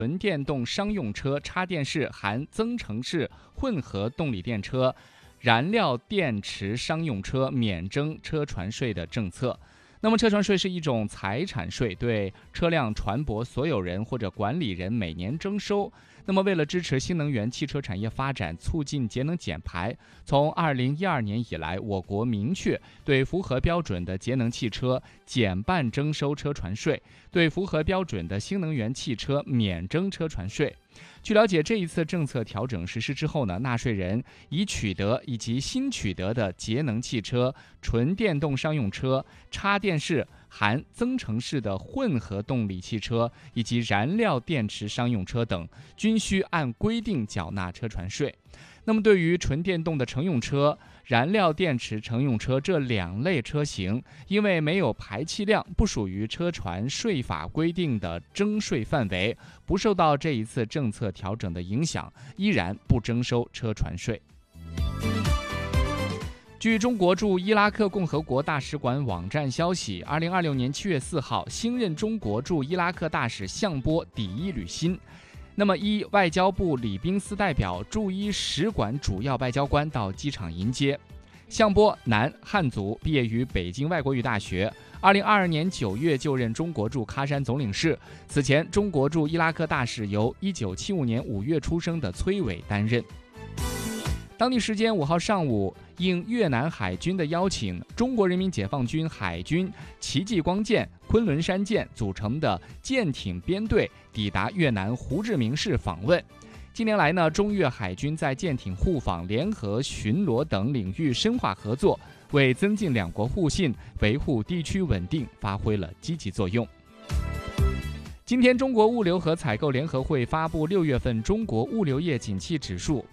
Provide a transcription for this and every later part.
纯电动商用车插电式含增程式混合动力电车、燃料电池商用车免征车船税的政策。那么车船税是一种财产税，对车辆船舶所有人或者管理人每年征收。那么为了支持新能源汽车产业发展，促进节能减排，从2012年以来，我国明确对符合标准的节能汽车减半征收车船税，对符合标准的新能源汽车免征车船税。据了解，这一次政策调整实施之后呢，纳税人已取得以及新取得的节能汽车、纯电动商用车、插电式含增程式的混合动力汽车以及燃料电池商用车等，均需按规定缴纳车船税。那么对于纯电动的乘用车、燃料电池乘用车这两类车型，因为没有排气量，不属于车船税法规定的征税范围，不受到这一次政策调整的影响，依然不征收车船税。据中国驻伊拉克共和国大使馆网站消息，2026年7月4号，新任中国驻伊拉克大使向波抵伊履新。那么依外交部礼宾司代表驻伊使馆主要外交官到机场迎接。向波，男，汉族，毕业于北京外国语大学，2022年9月就任中国驻喀山总领事。此前，中国驻伊拉克大使由1975年5月出生的崔伟担任。当地时间5号上午，应越南海军的邀请，中国人民解放军海军奇迹光舰、昆仑山舰组成的舰艇编队抵达越南胡志明市访问。近年来呢，中越海军在舰艇互访、联合巡逻等领域深化合作，为增进两国互信、维护地区稳定发挥了积极作用。今天，中国物流和采购联合会发布6月份中国物流业景气指数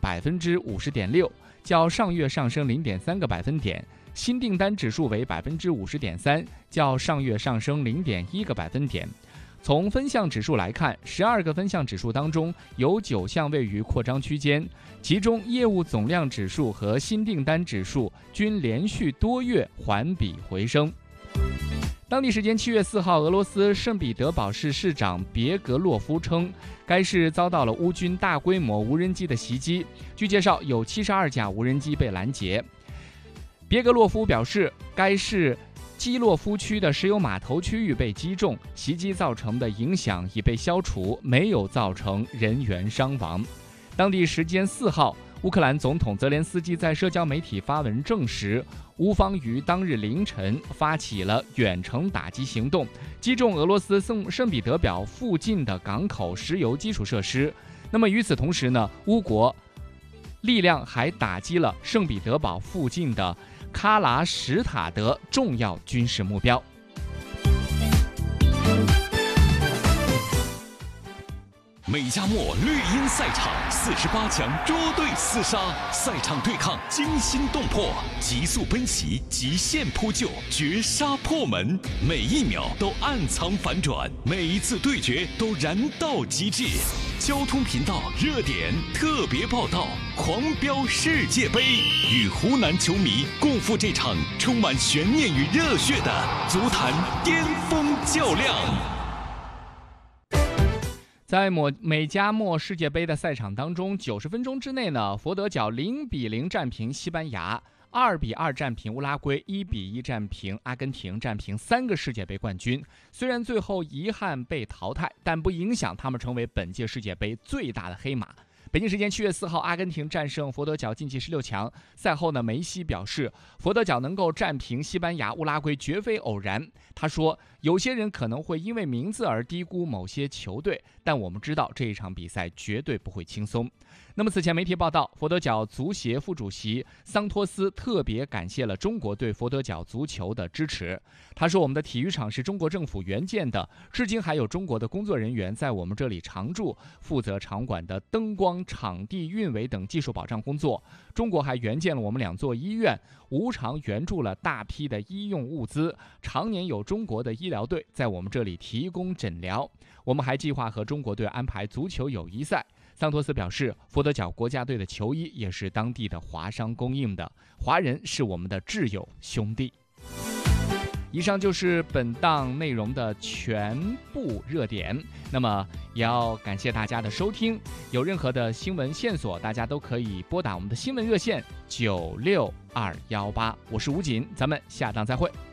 50.6%，较上月上升0.3个百分点；新订单指数为50.3%，较上月上升0.1个百分点。从分项指数来看，12个分项指数当中有9项位于扩张区间，其中业务总量指数和新订单指数均连续多月环比回升。当地时间7月4号，俄罗斯圣彼得堡市市长别格洛夫称，该市遭到了乌军大规模无人机的袭击。据介绍，有72架无人机被拦截。别格洛夫表示，该市基洛夫区的石油码头区域被击中，袭击造成的影响已被消除，没有造成人员伤亡。当地时间4号，乌克兰总统泽连斯基在社交媒体发文证实，乌方于当日凌晨发起了远程打击行动，击中俄罗斯圣彼得堡附近的港口石油基础设施。那么与此同时呢，乌国力量还打击了圣彼得堡附近的喀拉什塔德重要军事目标。 美加墨绿茵赛场48强捉对厮杀，赛场对抗惊心动魄，极速奔袭，极限扑救，绝杀破门，每一秒都暗藏反转，每一次对决都燃到极致。交通频道热点特别报道，狂飙世界杯，与湖南球迷共赴这场充满悬念与热血的足坛巅峰较量。 在美加墨世界杯的赛场当中，90分钟之内呢，佛得角0-0战平西班牙，2-2战平乌拉圭，1-1战平阿根廷，战平3个世界杯冠军。虽然最后遗憾被淘汰，但不影响他们成为本届世界杯最大的黑马。北京时间7月4号，阿根廷战胜佛得角晋级16强。赛后呢，梅西表示，佛得角能够战平西班牙、乌拉圭绝非偶然。他说，有些人可能会因为名字而低估某些球队，但我们知道这一场比赛绝对不会轻松。那么此前媒体报道，佛得角足协副主席桑托斯特别感谢了中国对佛得角足球的支持。他说，我们的体育场是中国政府援建的，至今还有中国的工作人员在我们这里常驻，负责场馆的灯光、场地运维等技术保障工作。中国还援建了我们2座医院，无偿援助了大批的医用物资，常年有中国的医疗队在我们这里提供诊疗。我们还计划和中国队安排足球友谊赛。桑托斯表示，佛得角国家队的球衣也是当地的华商供应的，华人是我们的挚友兄弟。 以上就是本档内容的全部热点。那么也要感谢大家的收听，有任何的新闻线索，大家都可以拨打我们的新闻热线96218。我是吴锦，咱们下档再会。